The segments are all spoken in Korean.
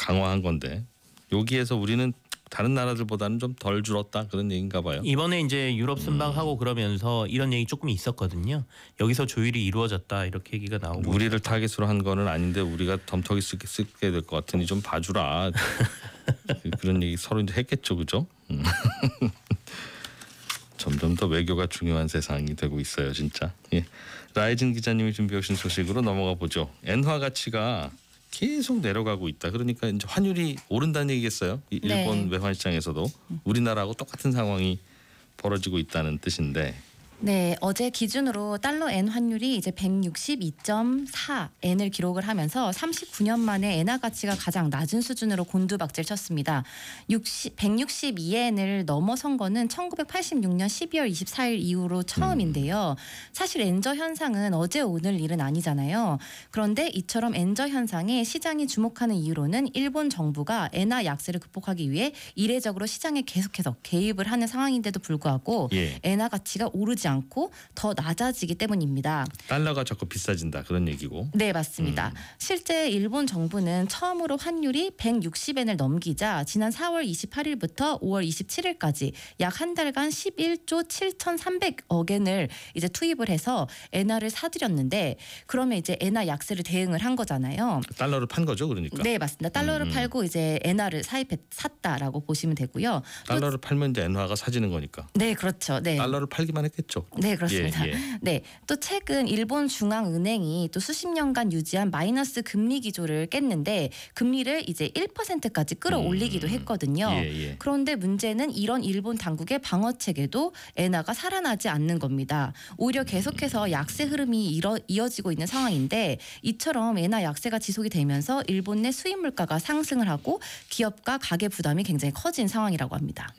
강화한 건데 여기에서 우리는 다른 나라들보다는 좀 덜 줄었다 그런 얘기인가 봐요. 이번에 이제 유럽 순방하고 그러면서 이런 얘기 조금 있었거든요. 여기서 조율이 이루어졌다 이렇게 얘기가 나오고 우리를 타깃으로 한 거는 아닌데 우리가 덤터기 쓰게 될 것 같으니 좀 봐주라. 그런 얘기 서로 이제 했겠죠, 그죠? 점점 더 외교가 중요한 세상이 되고 있어요, 진짜. 예. 라이진 기자님이 준비해 오신 소식으로 넘어가 보죠. 엔화 가치가 계속 내려가고 있다. 그러니까 이제 환율이 오른다는 얘기겠어요. 일본 네. 외환 시장에서도 우리나라하고 똑같은 상황이 벌어지고 있다는 뜻인데. 네, 어제 기준으로 달러 엔 환율이 이제 162.4엔을 기록을 하면서 39년 만에 엔화 가치가 가장 낮은 수준으로 곤두박질 쳤습니다. 162엔을 넘어선 거는 1986년 12월 24일 이후로 처음인데요. 사실 엔저 현상은 어제 오늘 일은 아니잖아요. 그런데 이처럼 엔저 현상에 시장이 주목하는 이유로는 일본 정부가 엔화 약세를 극복하기 위해 이례적으로 시장에 계속해서 개입을 하는 상황인데도 불구하고 예. 엔화 가치가 오르지 않고 더 낮아지기 때문입니다. 달러가 자꾸 비싸진다 그런 얘기고. 네, 맞습니다. 실제 일본 정부는 처음으로 환율이 160엔을 넘기자 지난 4월 28일부터 5월 27일까지 약 한 달간 11조 7,300억 엔을 이제 투입을 해서 엔화를 사들였는데 그러면 이제 엔화 약세를 대응을 한 거잖아요. 달러를 판 거죠, 그러니까. 네, 맞습니다. 달러를 팔고 이제 엔화를 샀다라고 보시면 되고요. 달러를 팔면 이제 엔화가 사지는 거니까. 네, 그렇죠. 네. 달러를 팔기만 했겠죠. 네, 그렇습니다. 예, 예. 네, 또 최근 일본 중앙은행이 또 수십 년간 유지한 마이너스 금리 기조를 깼는데 금리를 이제 1%까지 끌어올리기도 했거든요. 예, 예. 그런데 문제는 이런 일본 당국의 방어 체계도 엔화가 살아나지 않는 겁니다. 오히려 계속해서 약세 흐름이 이어지고 있는 상황인데 이처럼 엔화 약세가 지속이 되면서 일본 내 수입 물가가 상승을 하고 기업과 가계 부담이 굉장히 커진 상황이라고 합니다.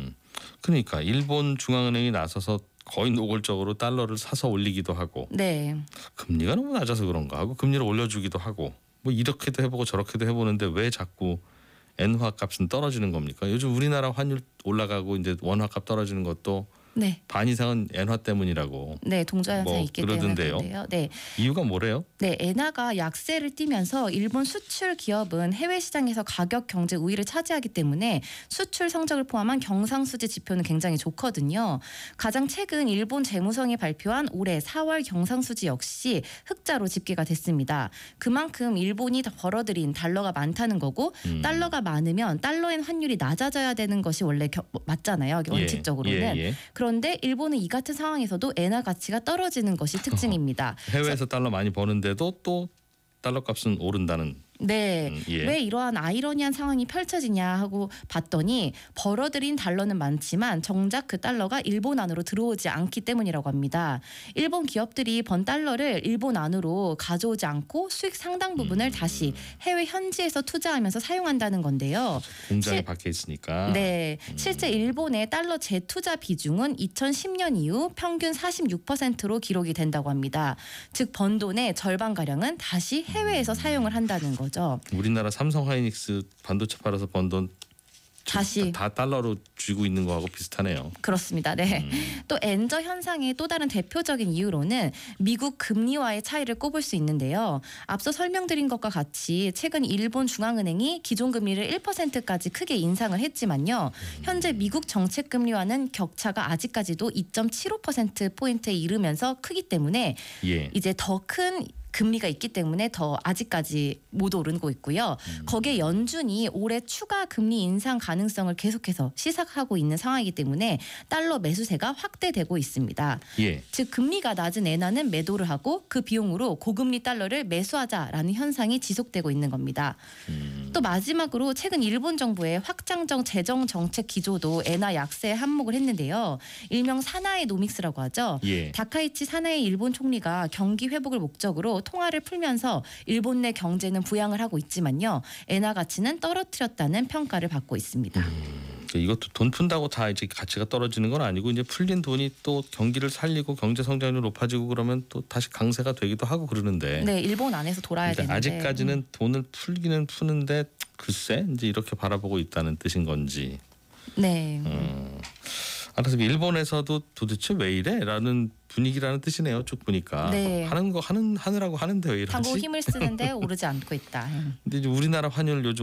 그러니까 일본 중앙은행이 나서서 거의 노골적으로 달러를 사서 올리기도 하고 네. 금리가 너무 낮아서 그런가 하고 금리를 올려주기도 하고 뭐 이렇게도 해보고 저렇게도 해보는데 왜 자꾸 엔화 값은 떨어지는 겁니까? 요즘 우리나라 환율 올라가고 이제 원화 값 떨어지는 것도 네. 반 이상은 엔화 때문이라고. 네, 동조 현상이 뭐 있기 그러던데요. 때문인데요. 네. 이유가 뭐래요? 네, 엔화가 약세를 띠면서 일본 수출 기업은 해외 시장에서 가격 경제 우위를 차지하기 때문에 수출 성적을 포함한 경상수지 지표는 굉장히 좋거든요. 가장 최근 일본 재무성이 발표한 올해 4월 경상수지 역시 흑자로 집계가 됐습니다. 그만큼 일본이 더 벌어들인 달러가 많다는 거고 달러가 많으면 달러엔 환율이 낮아져야 되는 것이 원래 맞잖아요. 원칙적으로는. 예. 그런데 일본은 이 같은 상황에서도 엔화 가치가 떨어지는 것이 특징입니다. 해외에서 달러 많이 버는데도 또 달러 값은 오른다는. 네. 예. 왜 이러한 아이러니한 상황이 펼쳐지냐 하고 봤더니 벌어들인 달러는 많지만 정작 그 달러가 일본 안으로 들어오지 않기 때문이라고 합니다. 일본 기업들이 번 달러를 일본 안으로 가져오지 않고 수익 상당 부분을 다시 해외 현지에서 투자하면서 사용한다는 건데요. 공장에 박혀 있으니까. 네, 실제 일본의 달러 재투자 비중은 2010년 이후 평균 46%로 기록이 된다고 합니다. 즉 번 돈의 절반가량은 다시 해외에서 사용을 한다는 거죠. 우리나라 삼성 하이닉스 반도체 팔아서 번 돈 다시 다 달러로 쥐고 있는 거하고 비슷하네요. 그렇습니다. 네. 또 엔저 현상의 또 다른 대표적인 이유로는 미국 금리와의 차이를 꼽을 수 있는데요. 앞서 설명드린 것과 같이 최근 일본 중앙은행이 기존 금리를 1%까지 크게 인상을 했지만요. 현재 미국 정책 금리와는 격차가 아직까지도 2.75%포인트에 이르면서 크기 때문에 예. 이제 더 큰 금리가 있기 때문에 더 아직까지 못 오르고 있고요. 거기에 연준이 올해 추가 금리 인상 가능성을 계속해서 시사하고 있는 상황이기 때문에 달러 매수세가 확대되고 있습니다. 예. 즉 금리가 낮은 엔화는 매도를 하고 그 비용으로 고금리 달러를 매수하자라는 현상이 지속되고 있는 겁니다. 또 마지막으로 최근 일본 정부의 확장적 재정 정책 기조도 엔화 약세에 한몫을 했는데요. 일명 사나이 노믹스라고 하죠. 예. 다카이치 사나이 일본 총리가 경기 회복을 목적으로 통화를 풀면서 일본 내 경제는 부양을 하고 있지만요. 엔화 가치는 떨어뜨렸다는 평가를 받고 있습니다. 이것도 돈 푼다고 다 이제 가치가 떨어지는 건 아니고 이제 풀린 돈이 또 경기를 살리고 경제 성장률이 높아지고 그러면 또 다시 강세가 되기도 하고 그러는데. 네, 일본 안에서 돌아야 되는데 아직까지는 돈을 풀기는 푸는데 글쎄 이제 이렇게 바라보고 있다는 뜻인 건지. 네. 알아서 일본에서도 도대체 왜 이래?라는 분위기라는 뜻이네요. 쭉 보니까. 네. 하는 거 하느라고 하는데 왜 이러지? 당국 힘을 쓰는데 오르지 않고 있다. 근데 이제 우리나라 환율 요즘